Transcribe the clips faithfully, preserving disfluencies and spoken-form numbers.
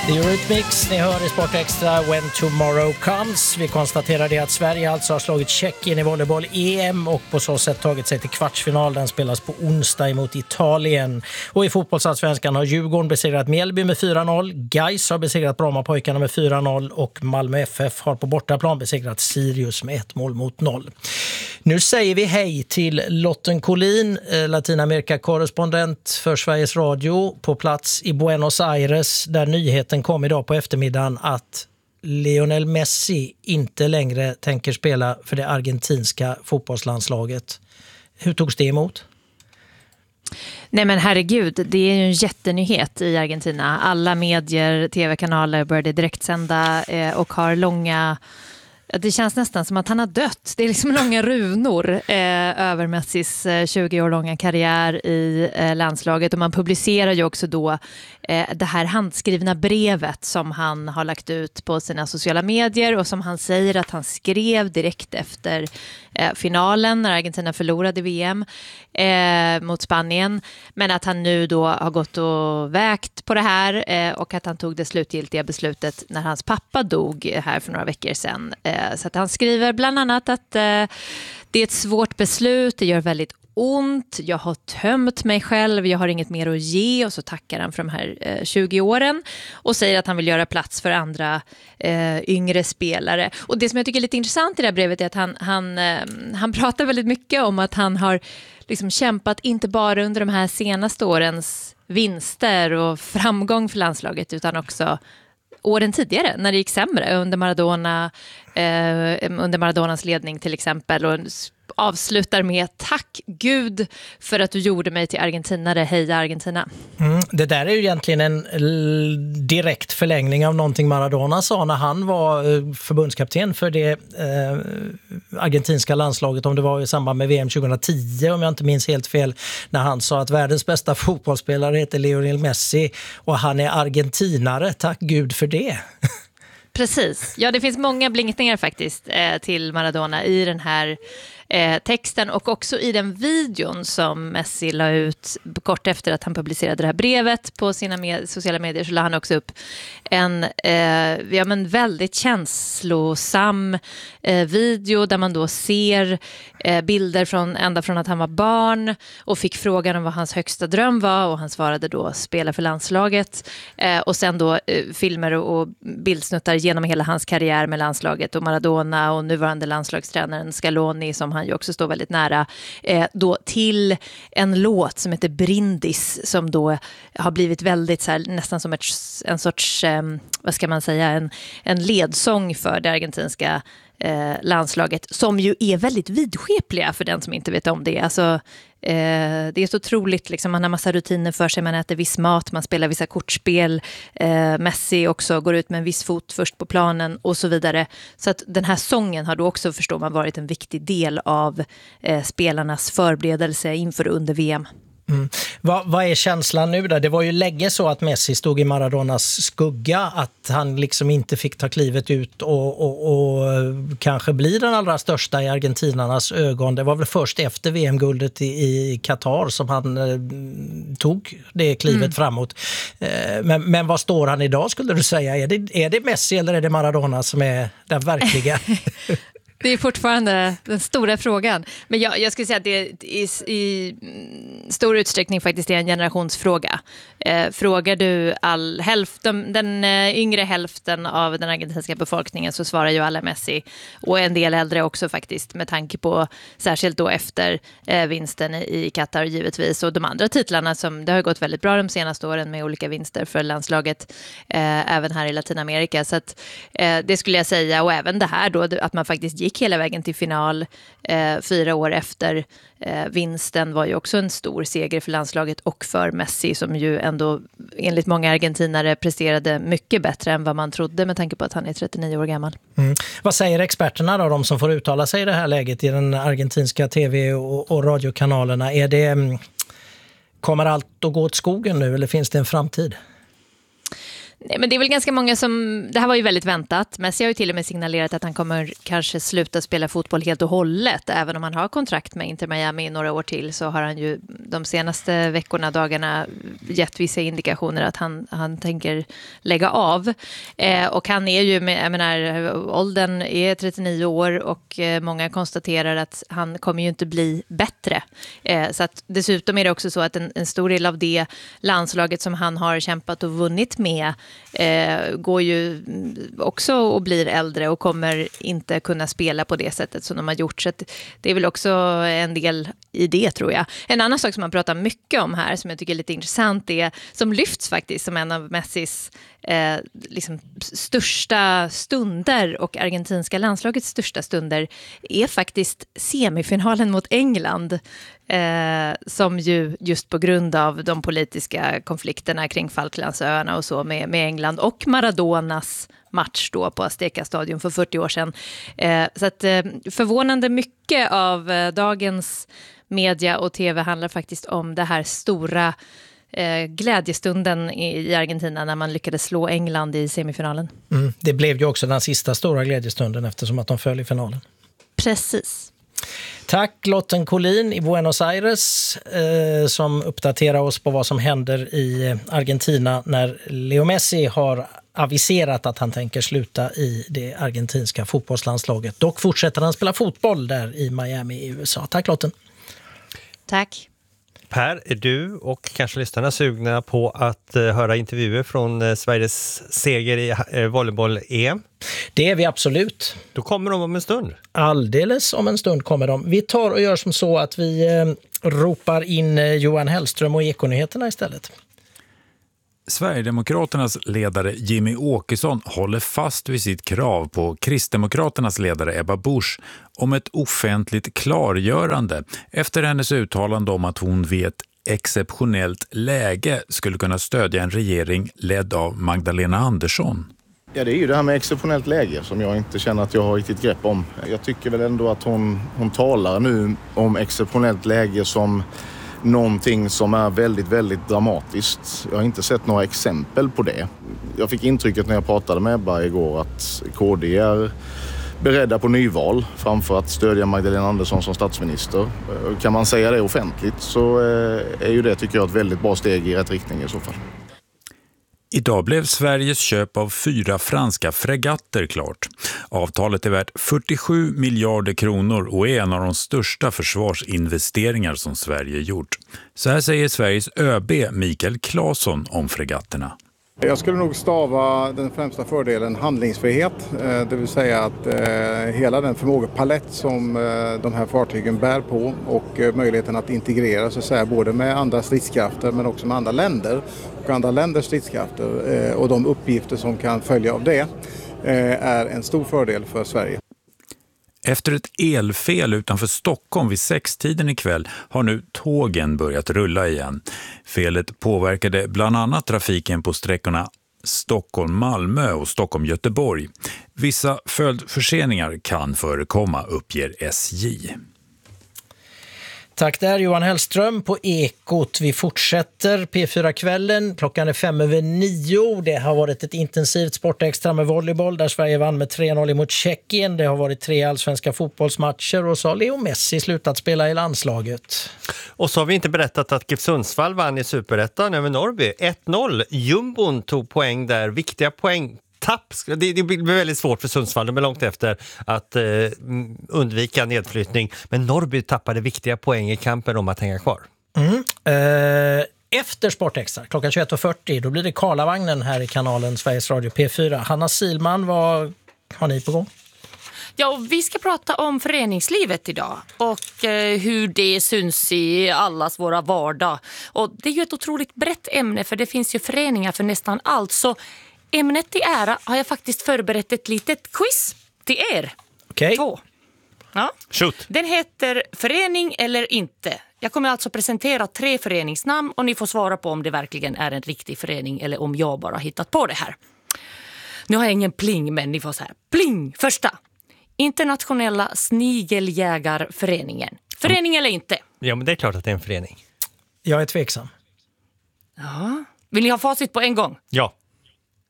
Det är Eurythmics, ni hör i Sport Extra When Tomorrow Comes. Vi konstaterar det att Sverige alltså har slagit Tjeckien i volleyboll-E M och på så sätt tagit sig till kvartsfinal. Den spelas på onsdag emot Italien. Och i fotbollsallsvenskan har Djurgården besegrat Mjällby med fyra noll. Gais har besegrat Brommapojkarna med fyra noll och Malmö F F har på bortaplan besegrat Sirius med ett mål mot noll. Nu säger vi hej till Lotten Collin, Latinamerika-korrespondent för Sveriges Radio på plats i Buenos Aires, där nyheten kom idag på eftermiddagen att Lionel Messi inte längre tänker spela för det argentinska fotbollslandslaget. Hur togs det emot? Nej men herregud, det är ju en jättenyhet i Argentina. Alla medier, tv-kanaler började direktsända eh, och har långa... Det känns nästan som att han har dött. Det är liksom långa runor eh, över Messis eh, tjugo år långa karriär i eh, landslaget. Och man publicerar ju också då eh, det här handskrivna brevet som han har lagt ut på sina sociala medier och som han säger att han skrev direkt efter eh, finalen när Argentina förlorade V M eh, mot Spanien. Men att han nu då har gått och vägt på det här eh, och att han tog det slutgiltiga beslutet när hans pappa dog här för några veckor sedan. Eh, Så att han skriver bland annat att eh, det är ett svårt beslut, det gör väldigt ont, jag har tömt mig själv, jag har inget mer att ge, och så tackar han för de här eh, tjugo åren och säger att han vill göra plats för andra eh, yngre spelare. Och det som jag tycker är lite intressant i det här brevet är att han, han, eh, han pratar väldigt mycket om att han har liksom kämpat inte bara under de här senaste årens vinster och framgång för landslaget utan också åren tidigare när det gick sämre under Maradona eh, under Maradonas ledning till exempel, och avslutar med tack Gud för att du gjorde mig till argentinare, heja Argentina. Mm, det där är ju egentligen en l- direkt förlängning av någonting Maradona sa när han var eh, förbundskapten för det eh, argentinska landslaget, om det var i samband med V M tjugohundratio om jag inte minns helt fel, när han sa att världens bästa fotbollsspelare heter Lionel Messi och han är argentinare, tack Gud för det. Precis, ja det finns många blinkningar faktiskt eh, till Maradona i den här eh, texten och också i den videon som Messi la ut kort efter att han publicerade det här brevet på sina med- sociala medier, så la han också upp en eh, ja, men väldigt känslosam eh, video där man då ser eh, bilder från ända från att han var barn och fick frågan om vad hans högsta dröm var och han svarade då spela för landslaget eh, och sen då eh, filmer och, och bildsnuttar genom hela hans karriär med landslaget och Maradona och nuvarande landslagstränaren Scaloni som han ju också står väldigt nära eh, då till en låt som heter Brindis som då har blivit väldigt så här, nästan som ett, en sorts eh, vad ska man säga, en, en ledsång för det argentinska eh, landslaget som ju är väldigt vidskepliga för den som inte vet om det. Alltså Eh, det är så otroligt, liksom, man har massa rutiner för sig, man äter viss mat, man spelar vissa kortspel, eh, Messi också går ut med en viss fot först på planen och så vidare. Så att den här sången har då också, förstår man, varit en viktig del av eh, spelarnas förberedelse inför och under V M. Mm. Vad, vad är känslan nu då? Det var ju länge så att Messi stod i Maradonas skugga, att han liksom inte fick ta klivet ut och, och, och kanske bli den allra största i argentinarnas ögon. Det var väl först efter V M-guldet i, i Qatar som han eh, tog det klivet mm. framåt. Eh, men, men vad står han idag skulle du säga? Är det, är det Messi eller är det Maradona som är den verkliga? Det är fortfarande den stora frågan. Men jag, jag skulle säga att det i, i stor utsträckning faktiskt är en generationsfråga. Eh, frågar du all hälften, den eh, yngre hälften av den argentinska befolkningen så svarar ju alla Messi. Och en del äldre också faktiskt, med tanke på särskilt då efter eh, vinsten i Qatar givetvis. Och de andra titlarna som det har gått väldigt bra de senaste åren med olika vinster för landslaget eh, även här i Latinamerika. Så att, eh, det skulle jag säga, och även det här då att man faktiskt gick hela vägen till final eh, fyra år efter eh, vinsten var ju också en stor seger för landslaget och för Messi som ju ändå enligt många argentinare presterade mycket bättre än vad man trodde med tanke på att han är trettionio år gammal. Mm. Vad säger experterna då, de som får uttala sig i det här läget i den argentinska tv- och, och radiokanalerna? Är det, kommer allt att gå åt skogen nu eller finns det en framtid? Nej, men det är väl ganska många som... Det här var ju väldigt väntat. Messi har ju till och med signalerat att han kommer kanske sluta spela fotboll helt och hållet. Även om han har kontrakt med Inter Miami i några år till, så har han ju de senaste veckorna, dagarna gett vissa indikationer att han, han tänker lägga av. Eh, och han är ju, med, jag menar, åldern är trettionio år och eh, många konstaterar att han kommer ju inte bli bättre. Eh, så att dessutom är det också så att en, en stor del av det landslaget som han har kämpat och vunnit med Eh, går ju också och blir äldre och kommer inte kunna spela på det sättet som de har gjort. Så att det är väl också en del i det, tror jag. En annan sak som man pratar mycket om här, som jag tycker är lite intressant, är som lyfts faktiskt som en av Messis eh, liksom största stunder och argentinska landslagets största stunder, är faktiskt semifinalen mot England. Eh, som ju just på grund av de politiska konflikterna kring Falklandsöarna och så med, med England och Maradonas match då på Azteca Stadion för fyrtio år sedan. Eh, så att eh, förvånande mycket av eh, dagens media och tv handlar faktiskt om det här stora eh, glädjestunden i, i Argentina när man lyckades slå England i semifinalen. Mm, det blev ju också den sista stora glädjestunden eftersom att de föll i finalen. Precis. Tack Lotten Collin i Buenos Aires eh, som uppdaterar oss på vad som händer i Argentina när Leo Messi har aviserat att han tänker sluta i det argentinska fotbollslandslaget. Dock fortsätter han spela fotboll där i Miami i U S A. Tack Lotten. Tack. Per, är du och kanske lyssnarna sugna på att uh, höra intervjuer från uh, Sveriges seger i uh, volleyboll-E M? Det är vi absolut. Då kommer de om en stund. Alldeles om en stund kommer de. Vi tar och gör som så att vi eh, ropar in eh, Johan Hellström och Ekonyheterna istället. Sverigedemokraternas ledare Jimmy Åkesson håller fast vid sitt krav på Kristdemokraternas ledare Ebba Busch om ett offentligt klargörande efter hennes uttalande om att hon vid ett exceptionellt läge skulle kunna stödja en regering ledd av Magdalena Andersson. Ja, det är ju det här med exceptionellt läge som jag inte känner att jag har riktigt grepp om. Jag tycker väl ändå att hon, hon talar nu om exceptionellt läge som någonting som är väldigt, väldigt dramatiskt. Jag har inte sett några exempel på det. Jag fick intrycket när jag pratade med Ebba igår att K D är beredda på nyval framför att stödja Magdalena Andersson som statsminister. Kan man säga det offentligt så är ju det, tycker jag, ett väldigt bra steg i rätt riktning i så fall. Idag blev Sveriges köp av fyra franska fregatter klart. Avtalet är värt fyrtiosju miljarder kronor och är en av de största försvarsinvesteringar som Sverige gjort. Så här säger Sveriges ÖB Mikael Claesson om fregatterna. Jag skulle nog stava den främsta fördelen handlingsfrihet, det vill säga att hela den förmågepalett som de här fartygen bär på och möjligheten att integrera så att säga, både med andra stridskrafter men också med andra länder och andra länders stridskrafter och de uppgifter som kan följa av det är en stor fördel för Sverige. Efter ett elfel utanför Stockholm vid sextiden ikväll har nu tågen börjat rulla igen. Felet påverkade bland annat trafiken på sträckorna Stockholm-Malmö och Stockholm-Göteborg. Vissa följdförseningar kan förekomma, uppger S J. Tack där Johan Hellström på Ekot. Vi fortsätter P fyra-kvällen. Klockan är fem över nio. Det har varit ett intensivt sportextra med volleyboll där Sverige vann med tre noll mot Tjeckien. Det har varit tre allsvenska fotbollsmatcher och så har Leo Messi slutat spela i landslaget. Och så har vi inte berättat att GIF Sundsvall vann i Superettan över Norrby. ett noll. Jumbon tog poäng där. Viktiga poäng. Tapp. Det, det blir väldigt svårt för Sundsvall. De är långt efter att eh, undvika nedflyttning. Men Norrby tappade viktiga poäng i kampen om att hänga kvar. Mm. Eh, efter Sportextra, klockan tjugoett och fyrtio, då blir det Karlavagnen här i kanalen Sveriges Radio P fyra. Hanna Silman, vad har ni på gång? Ja, och vi ska prata om föreningslivet idag och eh, hur det syns i allas våra vardag. Och det är ju ett otroligt brett ämne för det finns ju föreningar för nästan allt. Så ämnet i ära har jag faktiskt förberett ett litet quiz till er. Okej. Okay. Två. Ja. Shoot. Den heter Förening eller inte. Jag kommer alltså presentera tre föreningsnamn och ni får svara på om det verkligen är en riktig förening eller om jag bara hittat på det här. Nu har jag ingen pling, men ni får så här. Pling! Första. Internationella snigeljägarföreningen. Förening eller inte? Ja, men det är klart att det är en förening. Jag är tveksam. Ja. Vill ni ha facit på en gång? Ja.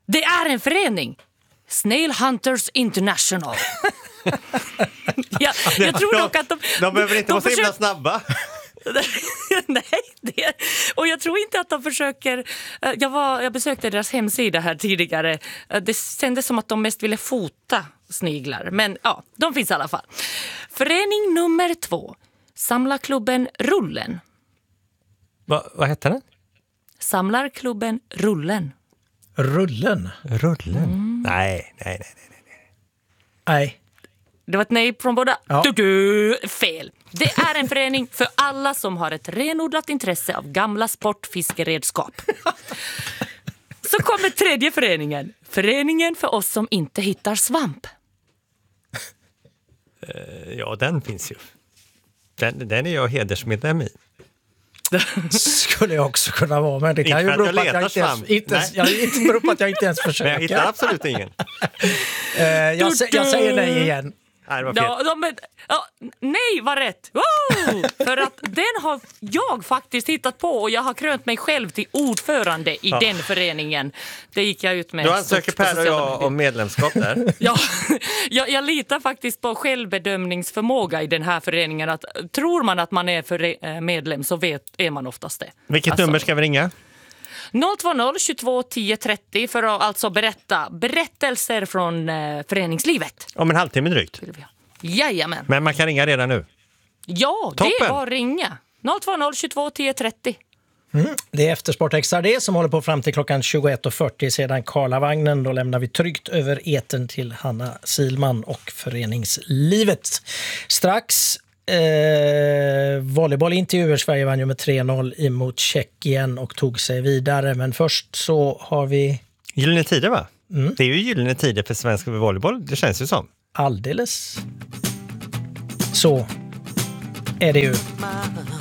Det är en förening. Snail Hunters International. jag, jag tror dock att de... De behöver inte de vara så himla försöker... snabba. Nej, det, och jag tror inte att de försöker... Jag, var, jag besökte deras hemsida här tidigare. Det kändes som att de mest ville fota sniglar. Men ja, de finns i alla fall. Förening nummer två. Samlarklubben Rullen. Va, vad heter den? Samlarklubben Rullen. Rullen? Rullen? Mm. Nej, nej, nej, nej, nej. Nej. Det var ett nej från båda. Ja. Du, du, fel. Det är en förening för alla som har ett renodlat intresse av gamla sportfiskeredskap. Så kommer tredje föreningen. Föreningen för oss som inte hittar svamp. Ja, den finns ju. Den, den är jag hedersmedlem i. Skulle jag också kunna vara, men det kan ju bero på att jag inte ens, inte ens, jag, inte beror på att jag inte ens försöker. Men jag hittar absolut ingen. uh, jag, jag säger nej igen. Nej, det var fel. Ja, de, ja, nej, var rätt. Wow! För att den har jag faktiskt hittat på och jag har krönt mig själv till ordförande i ja. den föreningen. Det gick jag ut med. Då ansöker Per och jag om medlemskap där. Ja, jag, jag litar faktiskt på självbedömningsförmåga i den här föreningen. Att, tror man att man är för, medlem så vet, är man oftast det. Vilket alltså, nummer ska vi ringa? noll två noll tjugotvå tio trettio för att alltså berätta berättelser från eh, föreningslivet. Om en halvtimme drygt. Jajamän. Men man kan ringa redan nu. Ja, Toppen. det är bara att ringa. noll två noll tjugotvå tio trettio. Mm. Det är Eftersport Extra det som håller på fram till klockan tjugoett och fyrtio sedan Karlavagnen. Då lämnar vi tryggt över eten till Hanna Silman och föreningslivet. Strax Eh, volleybollintervjuer. Sverige vann ju med tre noll emot Tjeckien och tog sig vidare. Men först så har vi... Gyllene tider, va? Mm. Det är ju gyllene tider för svensk volleyboll. Det känns ju som. Alldeles. Så är det ju.